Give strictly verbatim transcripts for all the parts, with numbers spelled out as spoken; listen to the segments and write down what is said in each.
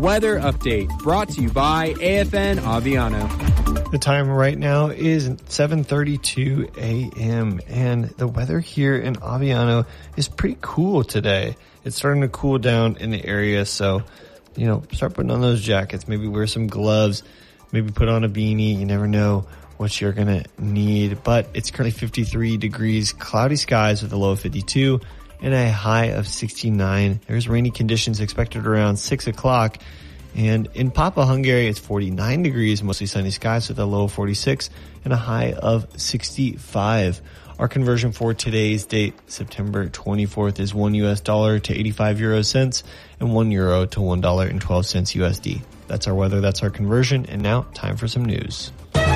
weather update brought to you by A F N Aviano. The time right now is seven thirty-two a.m. and the weather here in Aviano is pretty cool today. It's starting to cool down in the area, so, you know, start putting on those jackets, maybe wear some gloves, maybe put on a beanie. You never know what you're going to need. But it's currently fifty-three degrees, cloudy skies with a low of fifty-two and a high of sixty-nine. There's rainy conditions expected around six o'clock. And in Papa, Hungary, it's forty-nine degrees, mostly sunny skies with a low of forty-six and a high of sixty-five. Our conversion for today's date, September twenty-fourth, is one U S dollar to eighty-five euro cents and one euro to one dollar and twelve cents U S D. That's our weather, that's our conversion, and now time for some news.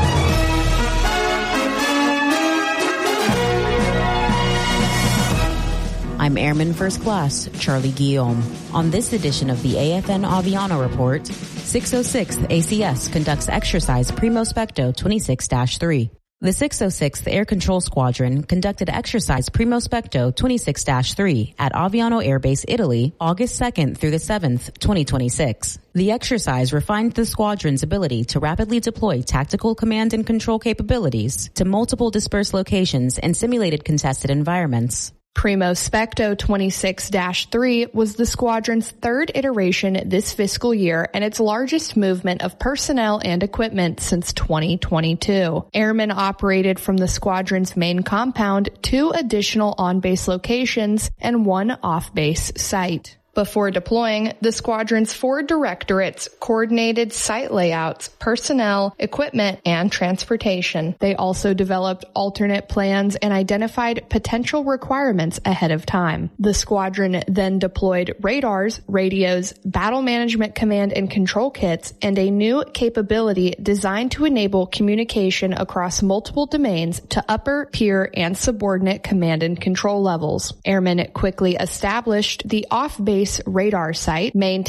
I'm Airman First Class Charlie Guillaume. On this edition of the A F N Aviano Report, six oh sixth A C S conducts exercise Primo Specto twenty-six dash three. The six oh sixth Air Control Squadron conducted exercise Primo Specto twenty-six dash three at Aviano Air Base, Italy, August second through the seventh, twenty twenty-six. The exercise refined the squadron's ability to rapidly deploy tactical command and control capabilities to multiple dispersed locations and simulated contested environments. Primo Specto twenty-six dash three was the squadron's third iteration this fiscal year and its largest movement of personnel and equipment since twenty twenty-two. Airmen operated from the squadron's main compound, two additional on-base locations, and one off-base site. Before deploying, the squadron's four directorates coordinated site layouts, personnel, equipment, and transportation. They also developed alternate plans and identified potential requirements ahead of time. The squadron then deployed radars, radios, battle management command and control kits, and a new capability designed to enable communication across multiple domains to upper, peer, and subordinate command and control levels. Airmen quickly established the off-base radar site, maintained